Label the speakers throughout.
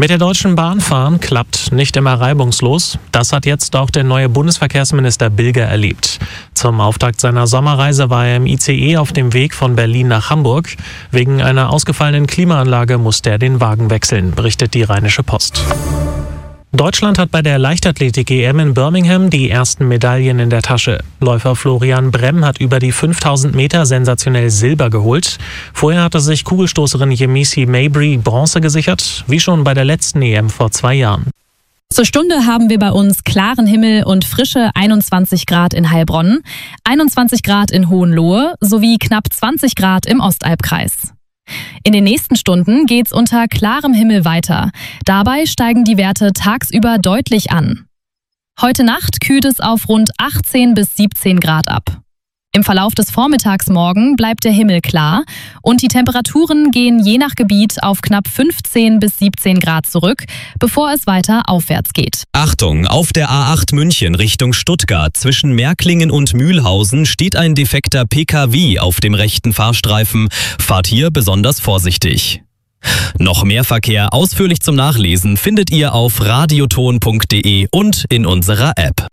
Speaker 1: Mit der Deutschen Bahn fahren klappt nicht immer reibungslos. Das hat jetzt auch der neue Bundesverkehrsminister Bilger erlebt. Zum Auftakt seiner Sommerreise war er im ICE auf dem Weg von Berlin nach Hamburg. Wegen einer ausgefallenen Klimaanlage musste er den Wagen wechseln, berichtet die Rheinische Post. Deutschland hat bei der Leichtathletik-EM in Birmingham die ersten Medaillen in der Tasche. Läufer Florian Bremm hat über die 5000 Meter sensationell Silber geholt. Vorher hatte sich Kugelstoßerin Yemisi Mabry Bronze gesichert, wie schon bei der letzten EM vor 2 Jahren.
Speaker 2: Zur Stunde haben wir bei uns klaren Himmel und frische 21 Grad in Heilbronn, 21 Grad in Hohenlohe sowie knapp 20 Grad im Ostalbkreis. In den nächsten Stunden geht's unter klarem Himmel weiter. Dabei steigen die Werte tagsüber deutlich an. Heute Nacht kühlt es auf rund 18 bis 17 Grad ab. Im Verlauf des Vormittags morgen bleibt der Himmel klar und die Temperaturen gehen je nach Gebiet auf knapp 15 bis 17 Grad zurück, bevor es weiter aufwärts geht.
Speaker 3: Achtung, auf der A8 München Richtung Stuttgart zwischen Märklingen und Mühlhausen steht ein defekter PKW auf dem rechten Fahrstreifen. Fahrt hier besonders vorsichtig. Noch mehr Verkehr ausführlich zum Nachlesen findet ihr auf radioton.de und in unserer App.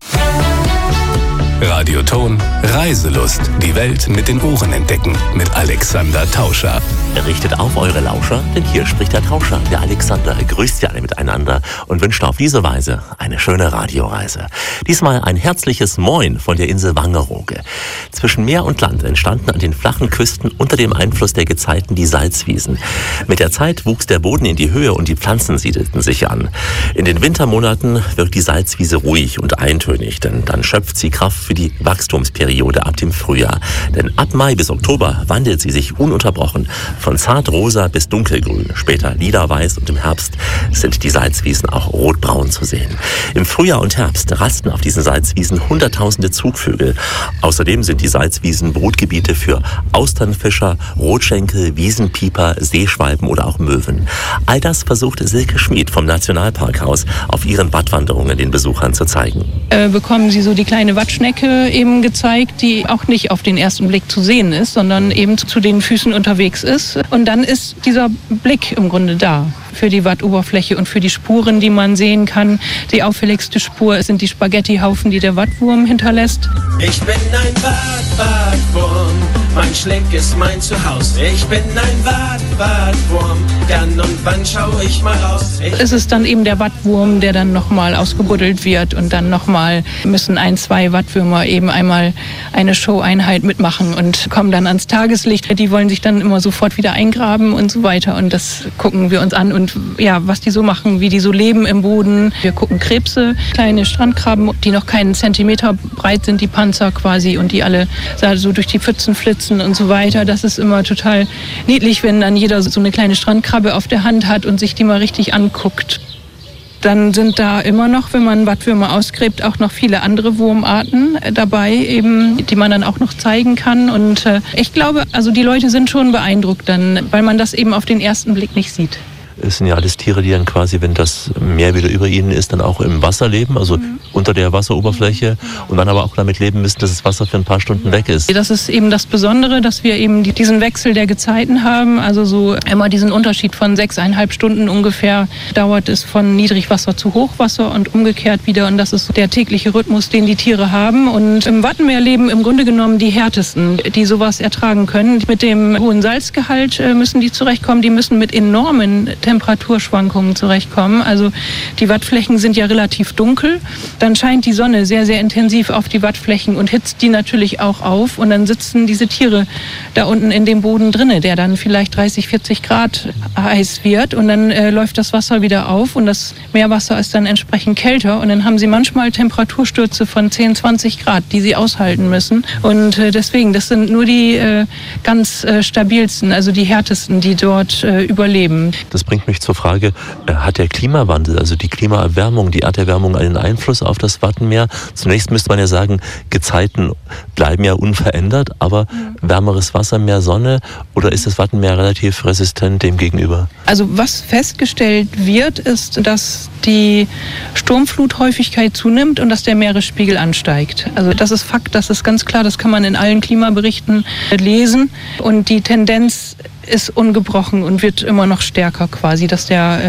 Speaker 4: Radioton Reiselust. Die Welt mit den Ohren entdecken. Mit Alexander Tauscher.
Speaker 5: Richtet auf eure Lauscher, denn hier spricht der Tauscher, der Alexander. Grüßt Sie alle miteinander und wünscht auf diese Weise eine schöne Radioreise. Diesmal ein herzliches Moin von der Insel Wangerooge. Zwischen Meer und Land entstanden an den flachen Küsten unter dem Einfluss der Gezeiten die Salzwiesen. Mit der Zeit wuchs der Boden in die Höhe und die Pflanzen siedelten sich an. In den Wintermonaten wirkt die Salzwiese ruhig und eintönig, denn dann schöpft sie Kraft für die Wachstumsperiode ab dem Frühjahr. Denn ab Mai bis Oktober wandelt sie sich ununterbrochen von zartrosa bis dunkelgrün, später lilaweiß und im Herbst sind die Salzwiesen auch rotbraun zu sehen. Im Frühjahr und Herbst rasten auf diesen Salzwiesen hunderttausende Zugvögel. Außerdem sind die Salzwiesen Brutgebiete für Austernfischer, Rotschenkel, Wiesenpieper, Seeschwalben oder auch Möwen. All das versucht Silke Schmid vom Nationalparkhaus auf ihren Wattwanderungen den Besuchern zu zeigen.
Speaker 6: Bekommen Sie so die kleine Wattschnecke eben gezeigt, die auch nicht auf den ersten Blick zu sehen ist, sondern eben zu den Füßen unterwegs ist. Und dann ist dieser Blick im Grunde da für die Wattoberfläche und für die Spuren, die man sehen kann. Die auffälligste Spur sind die Spaghettihaufen, die der Wattwurm hinterlässt.
Speaker 7: Ich bin ein Wattwurm, mein Schleck ist mein Zuhause. Ich bin ein Wattwurm, dann und wann schaue ich mal raus.
Speaker 6: Es ist dann eben der Wattwurm, der dann nochmal ausgebuddelt wird und dann nochmal müssen 1, 2 Wattwürmer eben einmal eine Showeinheit mitmachen und kommen dann ans Tageslicht. Die wollen sich dann immer sofort wieder eingraben und so weiter und das gucken wir uns an und ja, was die so machen, wie die so leben im Boden. Wir gucken Krebse, kleine Strandkrabben, die noch keinen Zentimeter breit sind, die Panzer quasi und die alle so durch die Pfützen flitzen und so weiter. Das ist immer total niedlich, wenn dann jeder so eine kleine Strandkrabbe auf der Hand hat und sich die mal richtig anguckt. Dann sind da immer noch, wenn man Wattwürmer ausgräbt, auch noch viele andere Wurmarten dabei, eben, die man dann auch noch zeigen kann. Und ich glaube, also die Leute sind schon beeindruckt dann, weil man das eben auf den ersten Blick nicht sieht.
Speaker 5: Es sind ja alles Tiere, die dann quasi, wenn das Meer wieder über ihnen ist, dann auch im Wasser leben, also unter der Wasseroberfläche und dann aber auch damit leben müssen, dass das Wasser für ein paar Stunden weg ist.
Speaker 6: Das ist eben das Besondere, dass wir eben diesen Wechsel der Gezeiten haben, also so immer diesen Unterschied von 6,5 Stunden ungefähr dauert es von Niedrigwasser zu Hochwasser und umgekehrt wieder und das ist der tägliche Rhythmus, den die Tiere haben und im Wattenmeer leben im Grunde genommen die härtesten, die sowas ertragen können. Mit dem hohen Salzgehalt müssen die zurechtkommen, die müssen mit enormen Temperaturschwankungen zurechtkommen. Also die Wattflächen sind ja relativ dunkel. Dann scheint die Sonne sehr, sehr intensiv auf die Wattflächen und hitzt die natürlich auch auf. Und dann sitzen diese Tiere da unten in dem Boden drinne, der dann vielleicht 30, 40 Grad heiß wird. Und dann läuft das Wasser wieder auf und das Meerwasser ist dann entsprechend kälter. Und dann haben sie manchmal Temperaturstürze von 10, 20 Grad, die sie aushalten müssen. Und deswegen, das sind nur die ganz stabilsten, also die härtesten, die dort überleben.
Speaker 5: Das bringt mich zur Frage, hat der Klimawandel, also die Klimaerwärmung, die Erderwärmung einen Einfluss auf das Wattenmeer? Zunächst müsste man ja sagen, Gezeiten bleiben ja unverändert, aber wärmeres Wasser, mehr Sonne oder ist das Wattenmeer relativ resistent dem gegenüber?
Speaker 6: Also was festgestellt wird, ist, dass die Sturmfluthäufigkeit zunimmt und dass der Meeresspiegel ansteigt. Also das ist Fakt, das ist ganz klar, das kann man in allen Klimaberichten lesen und die Tendenz ist ungebrochen und wird immer noch stärker quasi, dass der